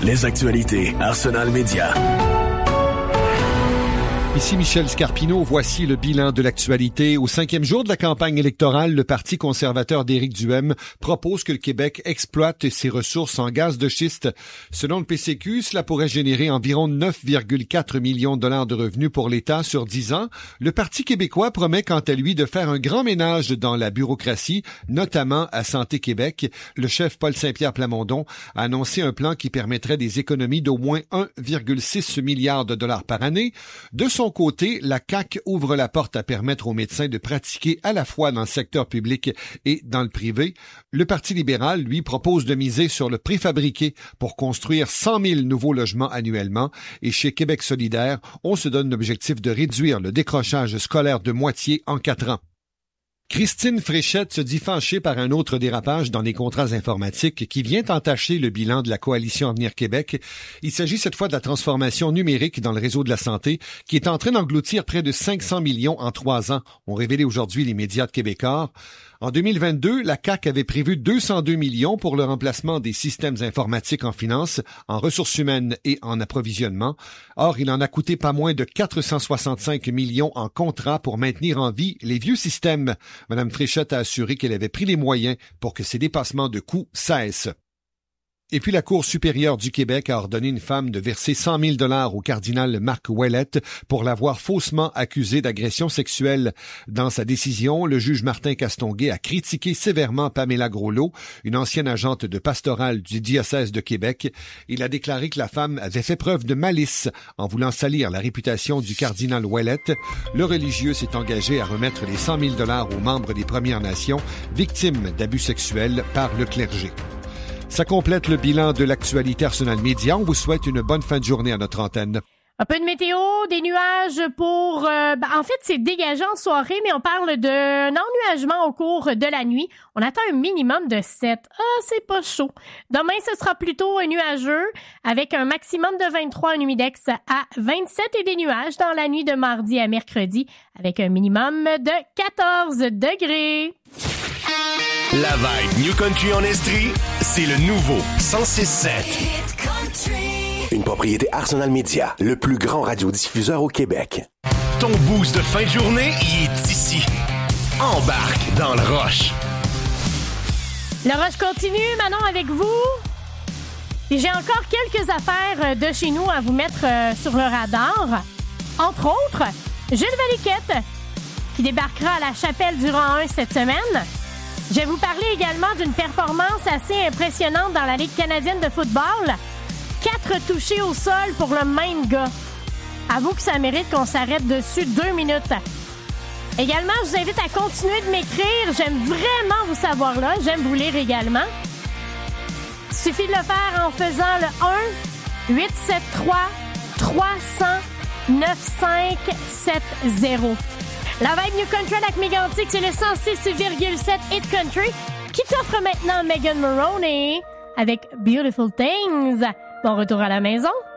Les actualités Arsenal Média. Ici Michel Scarpino, voici le bilan de l'actualité. Au 5e jour de la campagne électorale, le Parti conservateur d'Éric Duhaime propose que le Québec exploite ses ressources en gaz de schiste. Selon le PCQ, cela pourrait générer environ 9,4 millions de dollars de revenus pour l'État sur 10 ans. Le Parti québécois promet quant à lui de faire un grand ménage dans la bureaucratie, notamment à Santé Québec. Le chef Paul Saint-Pierre Plamondon a annoncé un plan qui permettrait des économies d'au moins 1,6 milliard de dollars par année. De son côté, la CAQ ouvre la porte à permettre aux médecins de pratiquer à la fois dans le secteur public et dans le privé. Le Parti libéral, lui, propose de miser sur le préfabriqué pour construire 100 000 nouveaux logements annuellement. Et chez Québec solidaire, on se donne l'objectif de réduire le décrochage scolaire de moitié en 4 ans. Christine Fréchette se dit fâchée par un autre dérapage dans les contrats informatiques qui vient entacher le bilan de la Coalition Avenir Québec. Il s'agit cette fois de la transformation numérique dans le réseau de la santé qui est en train d'engloutir près de 500 millions en 3 ans, ont révélé aujourd'hui les médias de Québécois. En 2022, la CAQ avait prévu 202 millions pour le remplacement des systèmes informatiques en finance, en ressources humaines et en approvisionnement. Or, il en a coûté pas moins de 465 millions en contrats pour maintenir en vie les vieux systèmes. Mme Fréchette a assuré qu'elle avait pris les moyens pour que ces dépassements de coûts cessent. Et puis la Cour supérieure du Québec a ordonné une femme de verser 100 000 $ au cardinal Marc Ouellette pour l'avoir faussement accusé d'agression sexuelle. Dans sa décision, le juge Martin Castonguay a critiqué sévèrement Pamela Groslot, une ancienne agente de pastorale du diocèse de Québec. Il a déclaré que la femme avait fait preuve de malice en voulant salir la réputation du cardinal Ouellette. Le religieux s'est engagé à remettre les 100 000 $ aux membres des Premières Nations victimes d'abus sexuels par le clergé. Ça complète le bilan de l'actualité Arsenal Média. On vous souhaite une bonne fin de journée à notre antenne. Un peu de météo, des nuages pour... en fait, c'est dégagé en soirée, mais on parle d'un ennuagement au cours de la nuit. On attend un minimum de 7. C'est pas chaud. Demain, ce sera plutôt nuageux, avec un maximum de 23, un humidex à 27 et des nuages dans la nuit de mardi à mercredi, avec un minimum de 14 degrés. La vibe New Country en Estrie, c'est le nouveau 106.7. Une propriété Arsenal Média, le plus grand radiodiffuseur au Québec. Ton boost de fin de journée, il est ici. Embarque dans le rush. Le rush continue, Manon, avec vous. Et j'ai encore quelques affaires de chez nous à vous mettre sur le radar. Entre autres, Gilles Valiquette, qui débarquera à la Chapelle du Rang 1 cette semaine. Je vais vous parler également d'une performance assez impressionnante dans la Ligue canadienne de football. 4 touchés au sol pour le même gars. Avoue que ça mérite qu'on s'arrête dessus 2 minutes. Également, je vous invite à continuer de m'écrire. J'aime vraiment vous savoir là. J'aime vous lire également. Il suffit de le faire en faisant le 1-873-300-9570. La vibe New Country avec Mégantic, c'est le 106,7 Hit Country qui t'offre maintenant Megan Moroney avec Beautiful Things. Bon retour à la maison.